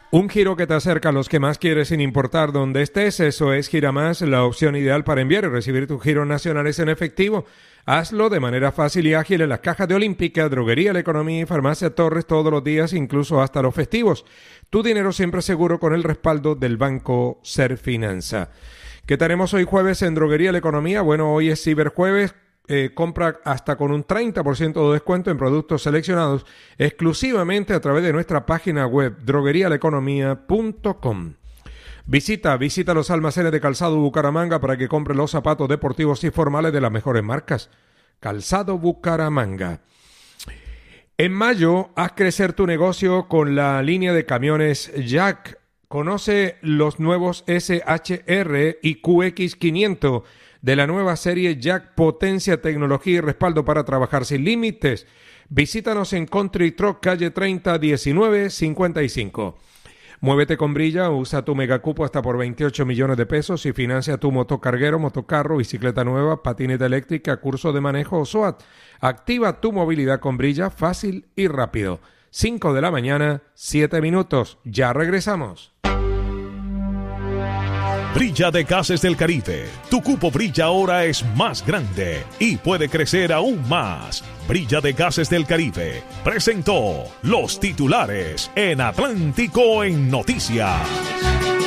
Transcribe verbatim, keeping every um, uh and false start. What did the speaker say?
Un giro que te acerca a los que más quieres sin importar dónde estés. Eso es Giramás, la opción ideal para enviar y recibir tus giros nacionales en efectivo. Hazlo de manera fácil y ágil en las cajas de Olímpica, Droguería La Economía y Farmacia Torres todos los días, incluso hasta los festivos. Tu dinero siempre seguro con el respaldo del Banco Serfinanza. ¿Qué tenemos hoy jueves en Droguería La Economía? Bueno, hoy es Ciberjueves. Eh, compra hasta con un treinta por ciento de descuento en productos seleccionados exclusivamente a través de nuestra página web droguería la economía punto com. Visita, visita los almacenes de Calzado Bucaramanga para que compre los zapatos deportivos y formales de las mejores marcas. Calzado Bucaramanga. En mayo, haz crecer tu negocio con la línea de camiones Jack. Conoce los nuevos S H R y Q X quinientos de la nueva serie Jack, potencia, tecnología y respaldo para trabajar sin límites. Visítanos en Country Truck, calle treinta, diecinueve cincuenta y cinco. Muévete con Brilla, usa tu megacupo hasta por veintiocho millones de pesos y financia tu motocarguero, motocarro, bicicleta nueva, patineta eléctrica, curso de manejo o SWAT. Activa tu movilidad con Brilla, fácil y rápido. cinco de la mañana, siete minutos. Ya regresamos. Brilla de Gases del Caribe. Tu cupo Brilla ahora es más grande y puede crecer aún más. Brilla de Gases del Caribe presentó los titulares en Atlántico en Noticias.